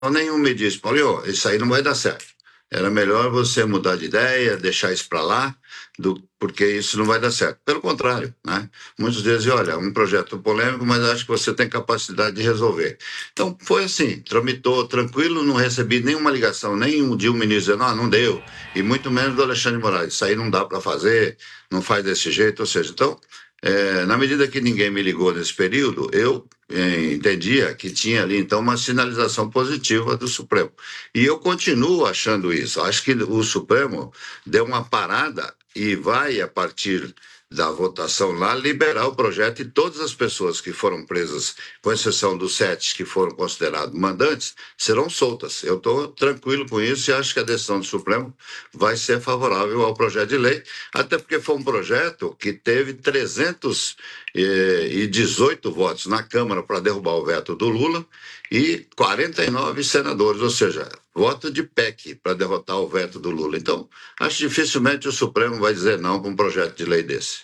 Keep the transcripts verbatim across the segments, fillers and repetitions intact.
nenhum me disse, Paulinho, isso aí não vai dar certo. Era melhor você mudar de ideia, deixar isso para lá, do, porque isso não vai dar certo. Pelo contrário, né? Muitos dizem, olha, um projeto polêmico, mas acho que você tem capacidade de resolver. Então, foi assim, tramitou tranquilo, não recebi nenhuma ligação, nem de um ministro dizendo, ah, não deu, e muito menos do Alexandre de Moraes, isso aí não dá para fazer, não faz desse jeito, ou seja, então, é, na medida que ninguém me ligou nesse período, eu eh, entendia que tinha ali, então, uma sinalização positiva do Supremo. E eu continuo achando isso. Acho que o Supremo deu uma parada e vai, a partir da votação lá, liberar o projeto e todas as pessoas que foram presas, com exceção dos sete que foram considerados mandantes, serão soltas. Eu estou tranquilo com isso e acho que a decisão do Supremo vai ser favorável ao projeto de lei, até porque foi um projeto que teve trezentos e dezoito votos na Câmara para derrubar o veto do Lula e quarenta e nove senadores, ou seja, voto de P E C para derrotar o veto do Lula. Então, acho que dificilmente o Supremo vai dizer não para um projeto de lei desse.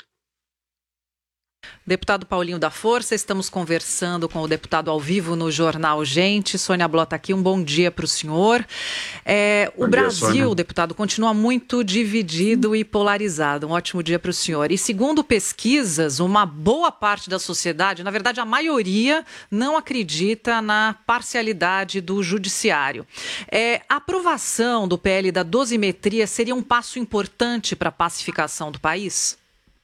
Deputado Paulinho da Força, estamos conversando com o deputado ao vivo no Jornal Gente. Sônia Blota aqui, um bom dia para o senhor. É, o Bom Brasil, dia, deputado, continua muito dividido e polarizado. Um ótimo dia para o senhor. E segundo pesquisas, uma boa parte da sociedade, na verdade a maioria, não acredita na parcialidade do judiciário. É, a aprovação do P L da dosimetria seria um passo importante para a pacificação do país?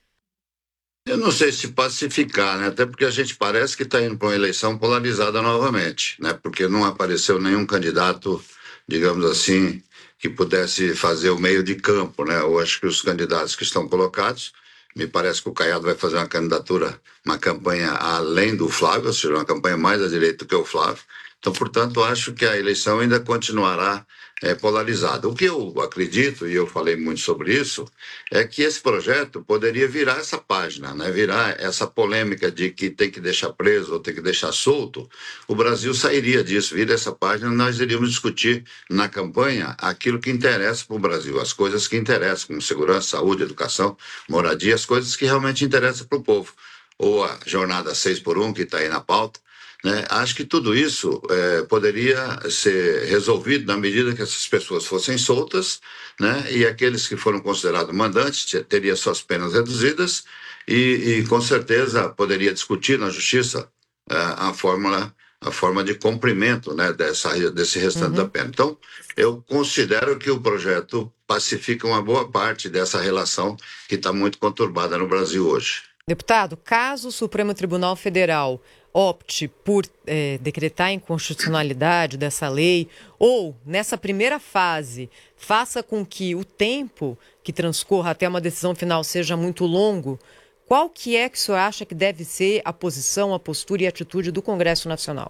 Eu não sei se pacificar, né? Até porque a gente parece que está indo para uma eleição polarizada novamente, né? Porque não apareceu nenhum candidato, digamos assim, que pudesse fazer o meio de campo, né? Eu acho que os candidatos que estão colocados, me parece que o Caiado vai fazer uma candidatura, uma campanha além do Flávio, ou seja, uma campanha mais à direita do que o Flávio. Então, portanto, acho que a eleição ainda continuará é, polarizada. O que eu acredito, e eu falei muito sobre isso, é que esse projeto poderia virar essa página, né? Virar essa polêmica de que tem que deixar preso ou tem que deixar solto. O Brasil sairia disso, vira essa página, nós iríamos discutir na campanha aquilo que interessa para o Brasil, as coisas que interessam, como segurança, saúde, educação, moradia, as coisas que realmente interessam para o povo. Ou a jornada seis por um, que está aí na pauta. Né? Acho que tudo isso é, poderia ser resolvido na medida que essas pessoas fossem soltas, né? E aqueles que foram considerados mandantes teriam suas penas reduzidas e, e com certeza poderia discutir na justiça é, a fórmula a forma de cumprimento, né, dessa, desse restante uhum. da pena. Então, eu considero que o projeto pacifica uma boa parte dessa relação que está muito conturbada no Brasil hoje. Deputado, caso o Supremo Tribunal Federal opte por é, decretar a inconstitucionalidade dessa lei ou, nessa primeira fase, faça com que o tempo que transcorra até uma decisão final seja muito longo, qual que é que o senhor acha que deve ser a posição, a postura e a atitude do Congresso Nacional?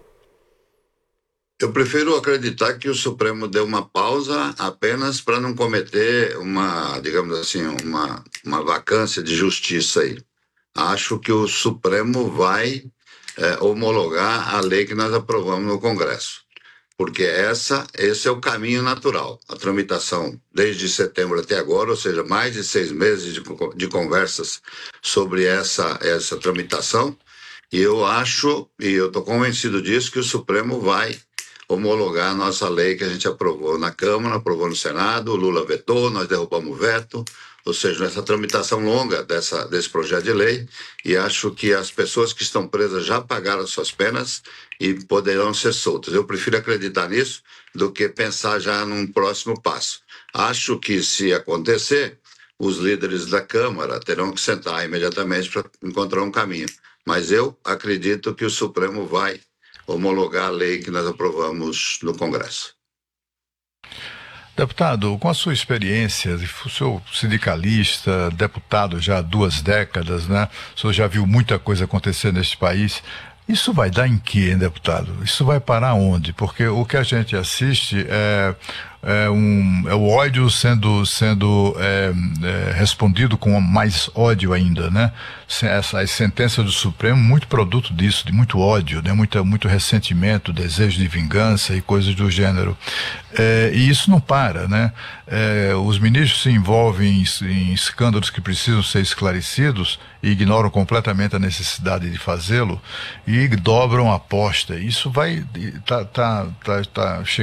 Eu prefiro acreditar que o Supremo deu uma pausa apenas para não cometer uma, digamos assim, uma, uma vacância de justiça aí. Acho que o Supremo vai é, homologar a lei que nós aprovamos no Congresso, porque essa, esse é o caminho natural. A tramitação desde setembro até agora, ou seja, mais de seis meses de, de conversas sobre essa, essa tramitação, e eu acho, e eu estou convencido disso, que o Supremo vai homologar a nossa lei que a gente aprovou na Câmara, aprovou no Senado, o Lula vetou, nós derrubamos o veto, ou seja, nessa tramitação longa dessa, desse projeto de lei, e acho que as pessoas que estão presas já pagaram suas penas e poderão ser soltas. Eu prefiro acreditar nisso do que pensar já num próximo passo. Acho que, se acontecer, os líderes da Câmara terão que sentar imediatamente para encontrar um caminho. Mas eu acredito que o Supremo vai homologar a lei que nós aprovamos no Congresso. Deputado, com a sua experiência, o senhor sindicalista, deputado já há duas décadas, né? O senhor já viu muita coisa acontecer neste país. Isso vai dar em quê, hein, deputado? Isso vai parar onde? Porque o que a gente assiste é é, um, é o ódio sendo, sendo é, é, respondido com mais ódio ainda, né? Essa, as sentenças do Supremo, muito produto disso, de muito ódio, né? muito, muito ressentimento, desejo de vingança e coisas do gênero. É, e isso não para, né? É, os ministros se envolvem em, em escândalos que precisam ser esclarecidos e ignoram completamente a necessidade de fazê-lo e dobram a aposta. Isso vai tá, tá, tá, tá